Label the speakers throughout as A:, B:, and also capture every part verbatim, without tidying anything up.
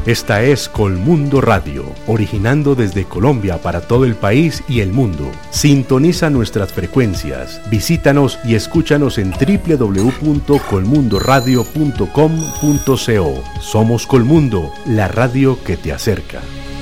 A: Esta es Colmundo Radio, originando desde Colombia para todo el país y el mundo. Sintoniza nuestras frecuencias, visítanos y escúchanos en doble u doble u doble u punto colmundo radio punto com punto co. Somos Colmundo, la radio que te acerca.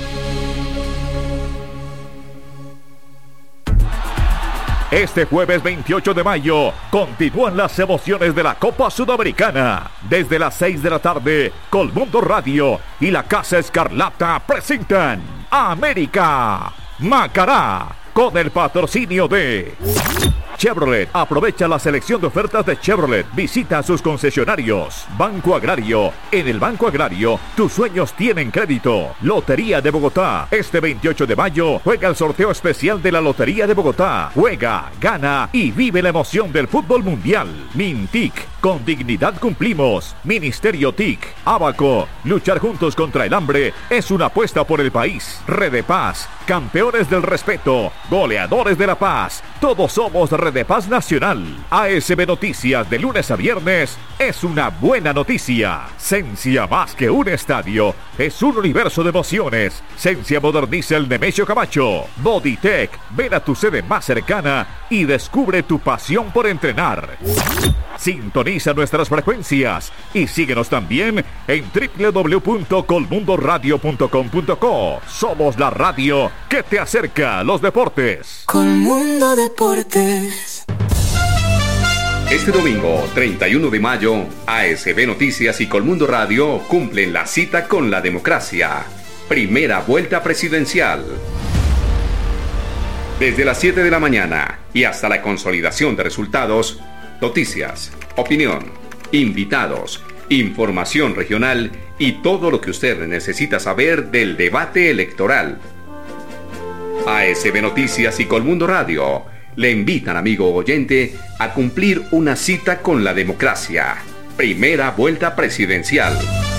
B: Este jueves veintiocho de mayo continúan las emociones de la Copa Sudamericana. Desde las seis de la tarde, Colmundo Radio y la Casa Escarlata presentan América Macará con el patrocinio de Chevrolet. Aprovecha la selección de ofertas de Chevrolet. Visita sus concesionarios. Banco Agrario. En el Banco Agrario, tus sueños tienen crédito. Lotería de Bogotá. Este veintiocho de mayo, juega el sorteo especial de la Lotería de Bogotá. Juega, gana y vive la emoción del fútbol mundial. Mintic. Con dignidad cumplimos. Ministerio T I C. Abaco. Luchar juntos contra el hambre es una apuesta por el país. Redepaz. Campeones del respeto. Goleadores de la paz. Todos somos Redepaz Nacional. A S B Noticias de lunes a viernes es una buena noticia. Sencia, más que un estadio, es un universo de emociones. Sencia moderniza el Nemesio Camacho. Bodytech. Ven a tu sede más cercana y descubre tu pasión por entrenar. Sintoniza nuestras frecuencias y síguenos también en doble u doble u doble u punto colmundo radio punto com punto co. Somos la radio que te acerca a los deportes.
C: Colmundo Deportes.
D: Este domingo, treinta y uno de mayo, A S B Noticias y Colmundo Radio cumplen la cita con la democracia. Primera vuelta presidencial. Desde las siete de la mañana y hasta la consolidación de resultados, noticias, opinión, invitados, información regional y todo lo que usted necesita saber del debate electoral. A S B Noticias y Colmundo Radio le invitan, amigo oyente, a cumplir una cita con la democracia. Primera vuelta presidencial.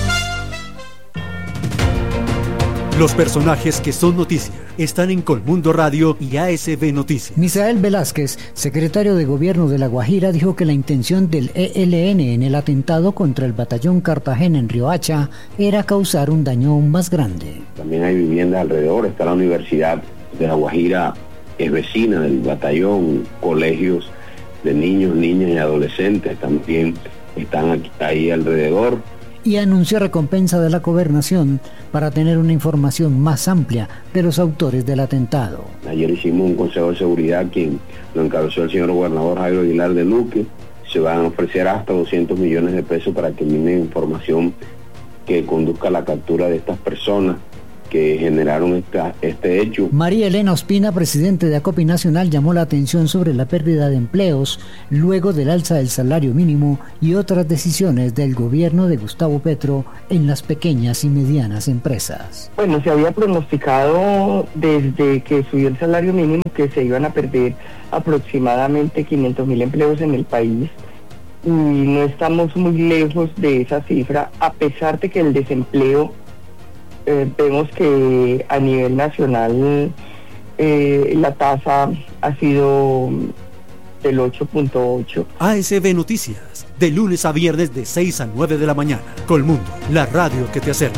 E: Los personajes que son noticia están en Colmundo Radio y A S B Noticias.
F: Misael Velázquez, secretario de Gobierno de La Guajira, dijo que la intención del E L N en el atentado contra el batallón Cartagena en Riohacha era causar un daño aún más grande.
G: También hay viviendas alrededor, está la Universidad de La Guajira, es vecina del batallón, colegios de niños, niñas y adolescentes también están aquí, ahí alrededor.
F: Y anunció recompensa de la gobernación para tener una información más amplia de los autores del atentado.
G: Ayer hicimos un consejo de seguridad quien lo encabezó el señor gobernador Jairo Aguilar de Luque. Se van a ofrecer hasta doscientos millones de pesos para que viene información que conduzca a la captura de estas personas que generaron esta, este hecho.
F: María Elena Ospina, presidente de Acopi Nacional, llamó la atención sobre la pérdida de empleos luego del alza del salario mínimo y otras decisiones del gobierno de Gustavo Petro en las pequeñas y medianas empresas.
H: Bueno, se había pronosticado desde que subió el salario mínimo que se iban a perder aproximadamente quinientos mil empleos en el país y no estamos muy lejos de esa cifra, a pesar de que el desempleo Eh, vemos que a nivel nacional eh, la tasa ha sido del ocho punto ocho.
E: A S B Noticias, de lunes a viernes de seis a nueve de la mañana. Colmundo, la radio que te acerca.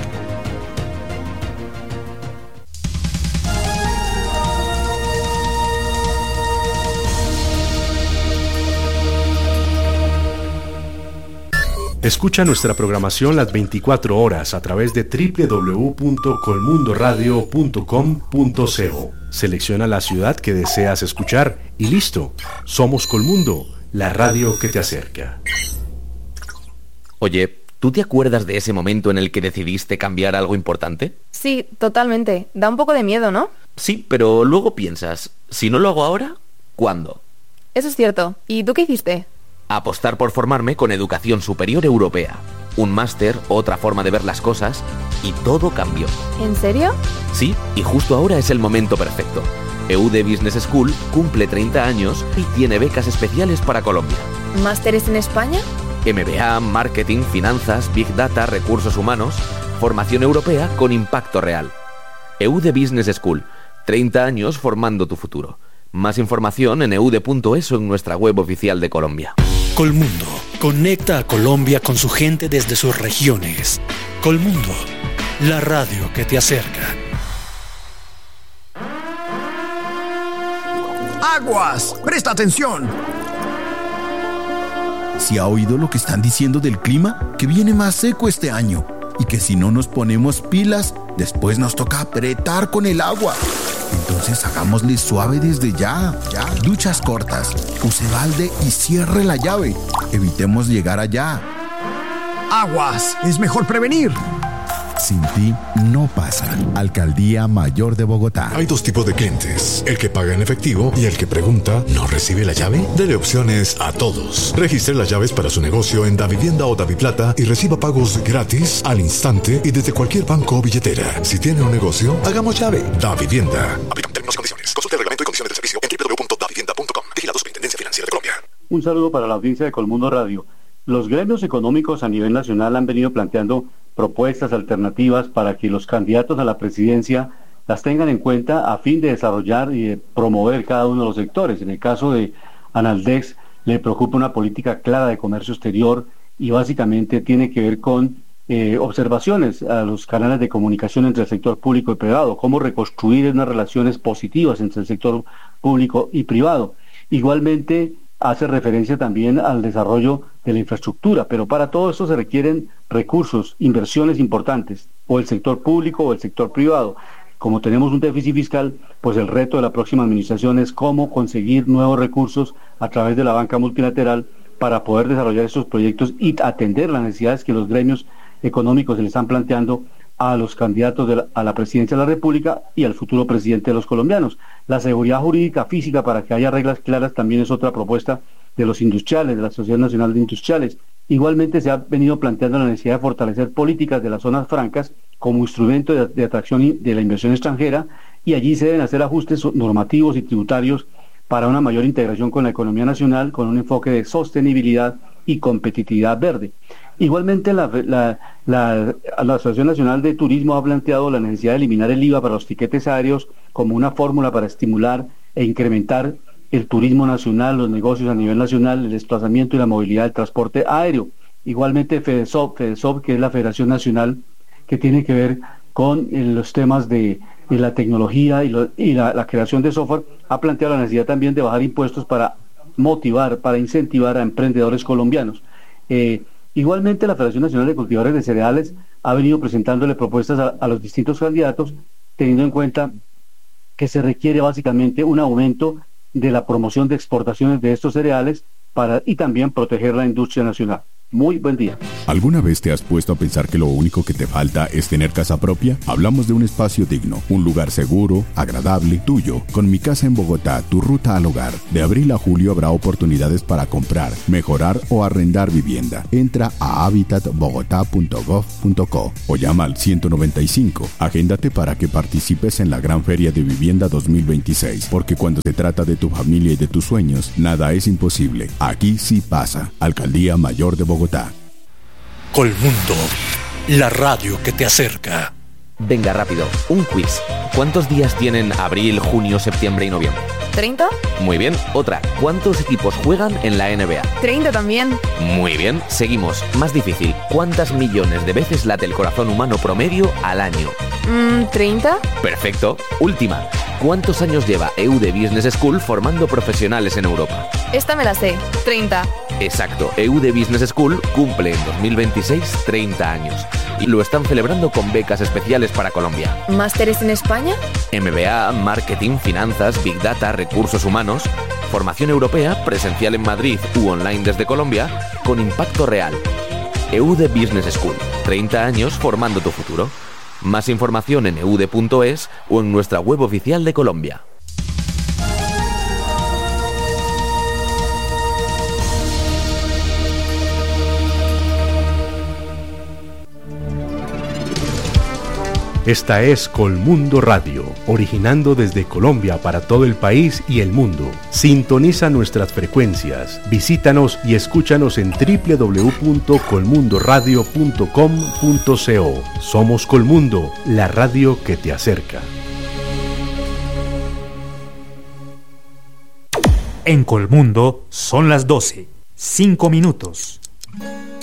A: Escucha nuestra programación las veinticuatro horas a través de doble u doble u doble u punto colmundo radio punto com punto co. Selecciona la ciudad que deseas escuchar y listo. Somos Colmundo, la radio que te acerca.
I: Oye, ¿tú te acuerdas de ese momento en el que decidiste cambiar algo importante?
J: Sí, totalmente. Da un poco de miedo, ¿no?
I: Sí, pero luego piensas, si no lo hago ahora, ¿cuándo?
J: Eso es cierto. ¿Y tú qué hiciste?
I: Apostar por formarme con Educación Superior Europea. Un máster, otra forma de ver las cosas, y todo cambió.
J: ¿En serio?
I: Sí, y justo ahora es el momento perfecto. E U D Business School cumple treinta años y tiene becas especiales para Colombia.
J: ¿Másteres en España?
I: M B A, Marketing, Finanzas, Big Data, Recursos Humanos. Formación europea con impacto real. E U D Business School. treinta años formando tu futuro. Más información en eude punto es o en nuestra web oficial de Colombia.
E: Colmundo conecta a Colombia con su gente desde sus regiones. Colmundo, la radio que te acerca.
K: ¡Aguas! ¡Presta atención!
L: ¿Se ha oído lo que están diciendo del clima? Que viene más seco este año y que si no nos ponemos pilas, después nos toca apretar con el agua. Entonces hagámosle suave desde ya, ya. Duchas cortas, use balde y cierre la llave. Evitemos llegar allá.
K: ¡Aguas! Es mejor prevenir.
M: Sin ti no pasa. Alcaldía Mayor de Bogotá.
N: Hay dos tipos de clientes, el que paga en efectivo y el que pregunta, ¿no recibe la llave? Dele opciones a todos. Registre las llaves para su negocio en Davivienda o Daviplata y reciba pagos gratis, al instante y desde cualquier banco o billetera. Si tiene un negocio, hagamos llave. Davivienda. Aplican términos y condiciones. Consulte el reglamento y condiciones del servicio en doble u doble u doble u punto davivienda punto com. Vigilado Superintendencia Financiera de Colombia.
O: Un saludo para la audiencia de Colmundo Radio. Los gremios económicos a nivel nacional han venido planteando propuestas alternativas para que los candidatos a la presidencia las tengan en cuenta a fin de desarrollar y de promover cada uno de los sectores. En el caso de Analdex le preocupa una política clara de comercio exterior y básicamente tiene que ver con eh, observaciones a los canales de comunicación entre el sector público y privado, cómo reconstruir unas relaciones positivas entre el sector público y privado. Igualmente hace referencia también al desarrollo de la infraestructura, pero para todo esto se requieren recursos, inversiones importantes, o el sector público o el sector privado. Como tenemos un déficit fiscal, pues el reto de la próxima administración es cómo conseguir nuevos recursos a través de la banca multilateral para poder desarrollar estos proyectos y atender las necesidades que los gremios económicos se le están planteando a los candidatos de la, a la presidencia de la República y al futuro presidente de los colombianos. La seguridad jurídica física para que haya reglas claras también es otra propuesta de los industriales, de la Sociedad Nacional de Industriales. Igualmente se ha venido planteando la necesidad de fortalecer políticas de las zonas francas como instrumento de, de atracción de la inversión extranjera, y allí se deben hacer ajustes normativos y tributarios para una mayor integración con la economía nacional, con un enfoque de sostenibilidad y competitividad verde. Igualmente la, la, la, la Asociación Nacional de Turismo ha planteado la necesidad de eliminar el I V A para los tiquetes aéreos como una fórmula para estimular e incrementar el turismo nacional, los negocios a nivel nacional, el desplazamiento y la movilidad del transporte aéreo. Igualmente FEDESOB, FEDESOB, que es la Federación Nacional que tiene que ver con eh, los temas de, de la tecnología y, lo, y la, la creación de software, ha planteado la necesidad también de bajar impuestos para motivar, para incentivar a emprendedores colombianos. Eh, igualmente la Federación Nacional de Cultivadores de Cereales ha venido presentándole propuestas a, a los distintos candidatos, teniendo en cuenta que se requiere básicamente un aumento de la promoción de exportaciones de estos cereales para y también proteger la industria nacional. Muy buen día.
M: ¿Alguna vez te has puesto a pensar que lo único que te falta es tener casa propia? Hablamos de un espacio digno, un lugar seguro, agradable, tuyo. Con Mi Casa en Bogotá, tu ruta al hogar. De abril a julio habrá oportunidades para comprar, mejorar o arrendar vivienda. Entra a habitat bogotá punto gov punto co o llama al ciento noventa y cinco. Agéndate para que participes en la Gran Feria de Vivienda dos mil veintiséis, porque cuando se trata de tu familia y de tus sueños, nada es imposible. Aquí sí pasa. Alcaldía Mayor de Bogotá.
E: Colmundo, la radio que te acerca.
I: Venga, rápido, un quiz. ¿Cuántos días tienen abril, junio, septiembre y noviembre?
J: ¿treinta?
I: Muy bien. Otra, ¿cuántos equipos juegan en la N B A?
J: treinta también.
I: Muy bien. Seguimos. Más difícil. ¿Cuántas millones de veces late el corazón humano promedio al año?
J: Mm, ¿treinta?
I: Perfecto. Última. ¿Cuántos años lleva E U D Business School formando profesionales en Europa?
J: Esta me la sé. treinta.
I: Exacto. E U D Business School cumple en dos mil veintiséis treinta años. Y lo están celebrando con becas especiales para Colombia.
J: ¿Másteres en España?
I: M B A, Marketing, Finanzas, Big Data, Recursos Humanos. Formación europea, presencial en Madrid u online desde Colombia, con impacto real. E U D Business School. treinta años formando tu futuro. Más información en e u d punto es o en nuestra web oficial de Colombia.
A: Esta es Colmundo Radio, originando desde Colombia para todo el país y el mundo. Sintoniza nuestras frecuencias, visítanos y escúchanos en doble u doble u doble u punto colmundo radio punto com punto co. Somos Colmundo, la radio que te acerca.
E: En Colmundo son las doce, cinco minutos.